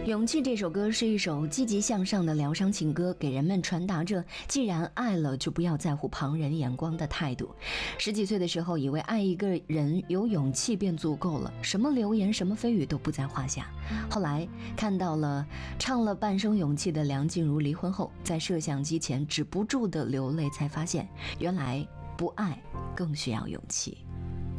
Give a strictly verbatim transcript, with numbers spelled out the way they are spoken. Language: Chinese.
勇气这首歌是一首积极向上的疗伤情歌，给人们传达着既然爱了就不要在乎旁人眼光的态度。十几岁的时候以为爱一个人有勇气便足够了，什么流言什么蜚语都不在话下。后来看到了唱了半生勇气的梁静茹离婚后，在摄像机前止不住的流泪，才发现原来不爱更需要勇气。